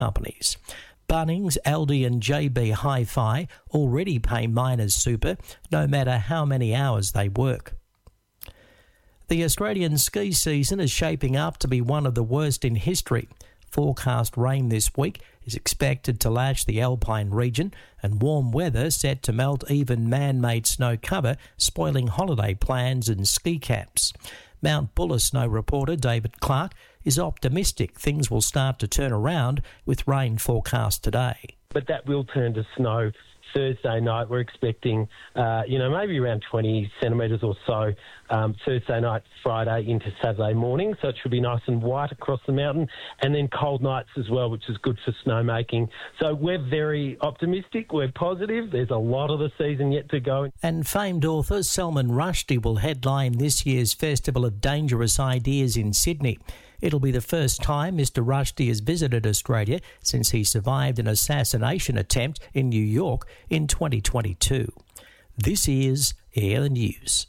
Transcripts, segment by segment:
companies. Bunnings, Aldi and JB Hi-Fi already pay miners super, no matter how many hours they work. The Australian ski season is shaping up to be one of the worst in history. Forecast rain this week is expected to lash the Alpine region, and warm weather set to melt even man-made snow cover, spoiling holiday plans and ski camps. Mount Buller snow reporter David Clark is optimistic things will start to turn around with rain forecast today. But that will turn to snow Thursday night. We're expecting, maybe around 20 centimetres or so Thursday night, Friday into Saturday morning. So it should be nice and white across the mountain. And then cold nights as well, which is good for snowmaking. So we're very optimistic. We're positive. There's a lot of the season yet to go. And famed author Salman Rushdie will headline this year's Festival of Dangerous Ideas in Sydney. It'll be the first time Mr Rushdie has visited Australia since he survived an assassination attempt in New York in 2022. This is Air News.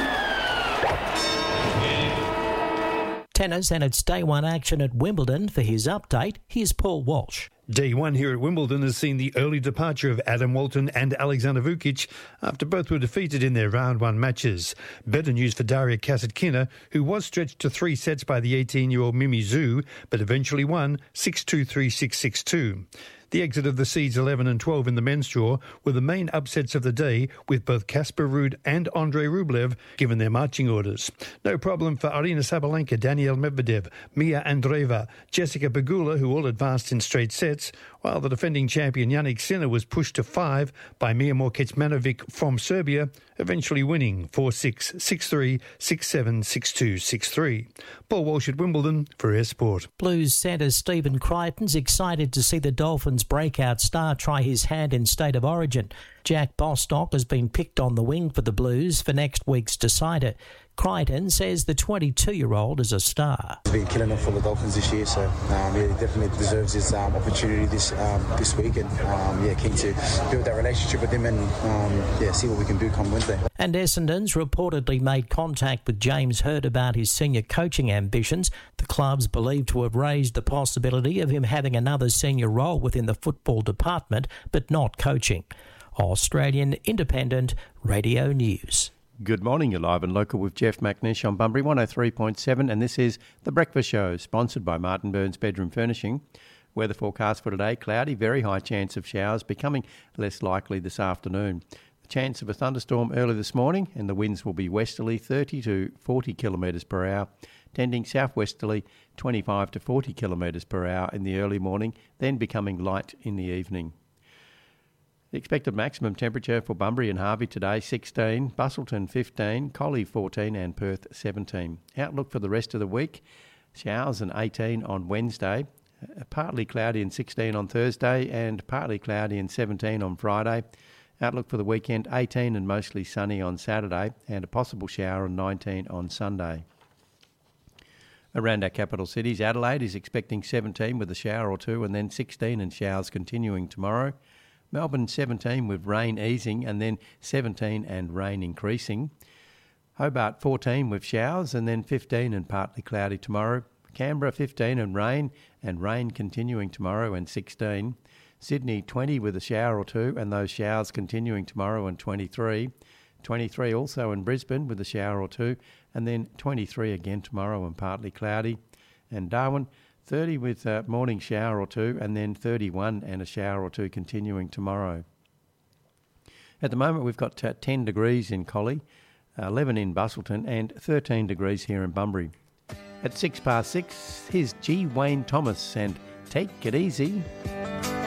Tennis and its day one action at Wimbledon. For his update, here's Paul Walsh. Day one here at Wimbledon has seen the early departure of Adam Walton and Alexander Vukic after both were defeated in their round one matches. Better news for Daria Kasatkina, who was stretched to 3 sets by the 18-year-old Mimi Zhu, but eventually won 6-2, 3-6, 6-2. The exit of the seeds 11 and 12 in the men's draw were the main upsets of the day, with both Casper Ruud and Andrei Rublev given their marching orders. No problem for Arina Sabalenka, Daniil Medvedev, Mia Andreeva, Jessica Pegula, who all advanced in straight sets, while the defending champion Jannik Sinner was pushed to 5 by Mijomir Kecmanovic from Serbia, eventually winning 4-6, 6-3, 6-7, 6-2, 6-3. Paul Walsh at Wimbledon for Air Sport. Blues centre Stephen Crichton's excited to see the Dolphins' breakout star try his hand in State of Origin. Jack Bostock has been picked on the wing for the Blues for next week's decider. Crichton says the 22-year-old is a star. He's been killing it for the Dolphins this year, so he definitely deserves his opportunity this week, and keen to build that relationship with him and see what we can do come Wednesday. And Essendon's reportedly made contact with James Hird about his senior coaching ambitions. The club's believed to have raised the possibility of him having another senior role within the football department, but not coaching. Australian Independent Radio News. Good morning, you're live and local with Jeff McNish on Bunbury 103.7, and this is The Breakfast Show, sponsored by Martin Burns Bedroom Furnishing. Weather forecast for today, cloudy, very high chance of showers, becoming less likely this afternoon. The chance of a thunderstorm early this morning, and the winds will be westerly 30 to 40 kilometres per hour, tending southwesterly 25 to 40 kilometres per hour in the early morning, then becoming light in the evening. The expected maximum temperature for Bunbury and Harvey today, 16, Busselton 15, Collie 14 and Perth 17. Outlook for the rest of the week, showers and 18 on Wednesday, partly cloudy and 16 on Thursday and partly cloudy and 17 on Friday. Outlook for the weekend, 18 and mostly sunny on Saturday and a possible shower and 19 on Sunday. Around our capital cities, Adelaide is expecting 17 with a shower or two and then 16 and showers continuing tomorrow. Melbourne 17 with rain easing and then 17 and rain increasing. Hobart 14 with showers and then 15 and partly cloudy tomorrow. Canberra 15 and rain continuing tomorrow and 16. Sydney 20 with a shower or two and those showers continuing tomorrow and 23. 23 also in Brisbane with a shower or two and then 23 again tomorrow and partly cloudy. And Darwin 30 with a morning shower or two and then 31 and a shower or two continuing tomorrow. At the moment we've got 10 degrees in Collie, 11 in Busselton and 13 degrees here in Bunbury. At 6 past 6, here's G. Wayne Thomas and Take It Easy.